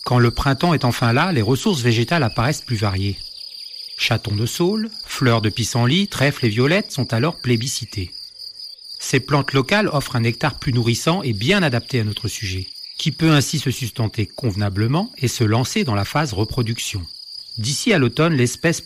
Quand le printemps est enfin là, les ressources végétales apparaissent plus variées. Chatons de saule, fleurs de pissenlit, trèfles et violettes sont alors plébiscitées. Ces plantes locales offrent un nectar plus nourrissant et bien adapté à notre sujet, qui peut ainsi se sustenter convenablement et se lancer dans la phase reproduction. D'ici à l'automne, l'espèce